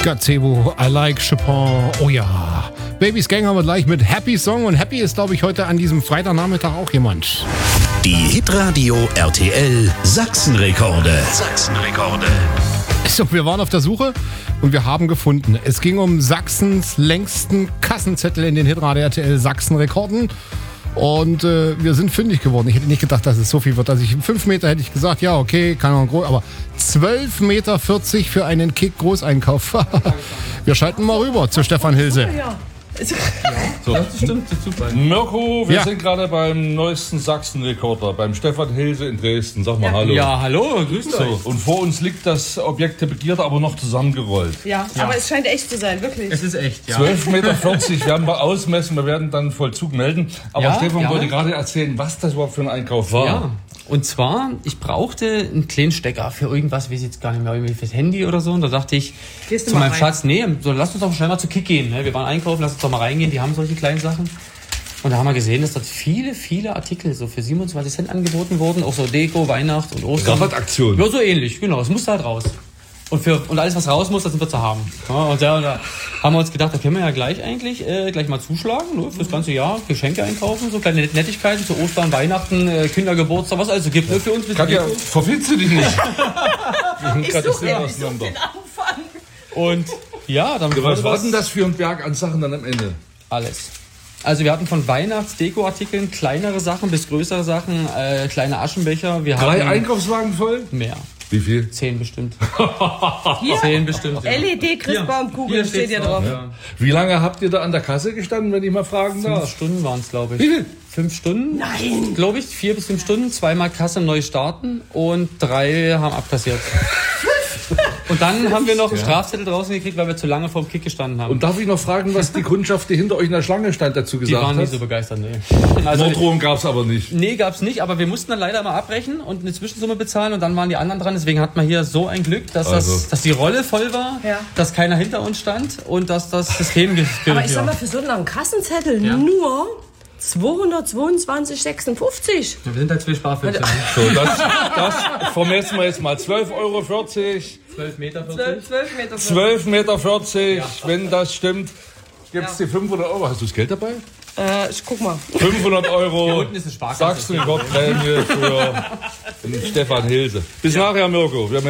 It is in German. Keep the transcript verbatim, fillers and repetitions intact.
Gazebo, I like Chopin, oh ja. Babys Gang haben wir gleich mit Happy Song und Happy ist, glaube ich, heute an diesem Freitagnachmittag auch jemand. Die Hitradio R T L Sachsenrekorde. Sachsenrekorde. So, wir waren auf der Suche und wir haben gefunden. Es ging um Sachsens längsten Kassenzettel in den Hitradio R T L Sachsenrekorden. Und äh, wir sind fündig geworden. Ich hätte nicht gedacht, dass es so viel wird. Also ich, fünf Meter hätte ich gesagt, ja, okay, kann auch groß, aber zwölf Meter vierzig für einen Kick-Großeinkauf. Wir schalten mal rüber zu Stefan Hilse. Ja. So. Das stimmt, super. Mirko, wir Ja. sind gerade beim neuesten Sachsenrekorder, beim Stefan Hilse in Dresden. Sag mal ja. Hallo. Ja, hallo, grüßt So, euch. und vor uns liegt das Objekt der Begierde, aber noch zusammengerollt. Ja, ja, aber es scheint echt zu sein, wirklich. Es ist echt, ja. zwölf Meter vierzig werden wir ausmessen, wir werden dann Vollzug melden. Aber Ja, Stefan ja. wollte gerade erzählen, was das überhaupt für ein Einkauf war. Ja. Und zwar, ich brauchte einen kleinen Stecker für irgendwas, weiß ich jetzt gar nicht mehr, irgendwie fürs Handy oder so. Und da dachte ich Gehst du zu mal meinem rein? Schatz, nee, so, lass uns doch schnell mal zu Kick gehen. Ne? Wir waren einkaufen, lass uns doch mal reingehen, die haben solche kleinen Sachen. Und da haben wir gesehen, dass dort viele, viele Artikel so für siebenundzwanzig Cent angeboten wurden. Auch so Deko, Weihnacht und Ostern. Rabattaktion. Ja, so ähnlich, genau. Es musste halt raus. Und, für, und alles, was raus muss, das sind wir zu haben. Ja, und da, da haben wir uns gedacht, da können wir ja gleich eigentlich äh, gleich mal zuschlagen, ne, fürs ganze Jahr, Geschenke einkaufen, so kleine Nettigkeiten zu Ostern, Weihnachten, äh, Kindergeburtstag, was also gibt, ne, für uns. Katja, verfehlst du dich nicht? Ich suche ja, ich such den Anfang. Und ja, dann Was wurde war das denn das für ein Berg an Sachen dann am Ende? alles. Also wir hatten von Weihnachts-Deko-Artikeln kleinere Sachen bis größere Sachen, äh, kleine Aschenbecher. Wir Drei hatten Einkaufswagen voll? mehr. Wie viel? Zehn bestimmt. Hier, Zehn bestimmt. Ja. L E D-Christbaumkugel steht hier drauf. Ja. Wie lange habt ihr da an der Kasse gestanden, wenn ich mal fragen Fünf darf? Stunden waren es, glaube ich. Wie viel? Fünf Stunden? Nein! Glaube ich, vier bis fünf Stunden, zweimal Kasse neu starten und drei haben abkassiert. Und dann haben wir noch einen Strafzettel draußen gekriegt, weil wir zu lange vorm Kick gestanden haben. Und darf ich noch fragen, was die Kundschaft, die hinter euch in der Schlange stand, dazu die gesagt waren hat? nicht so begeistert, nee. Also, Notdrohung gab's aber nicht. nee, gab's nicht, aber wir mussten dann leider mal abbrechen und eine Zwischensumme bezahlen und dann waren die anderen dran. Deswegen hat man hier so ein Glück, dass, Also. das, dass die Rolle voll war, Ja. dass keiner hinter uns stand und dass das System ge- ge- Aber ich sag ja. mal, für so einen langen Kassenzettel Ja. nur zweihundertzweiundzwanzig sechsundfünfzig. Wir sind halt zwei Sparfüchse. So, das, das vermessen wir jetzt mal. zwölf Euro vierzig, zwölf Meter zwölf, zwölf Meter. zwölf Meter vierzig, wenn das stimmt. Gibt's die fünfhundert Euro? Hast du das Geld dabei? Äh, ich guck mal. fünfhundert Euro. Hier unten ist eine Sparkasse. Sachsen-Rekordprämie für den Stefan Hilse. Bis nachher, Mirko. Wir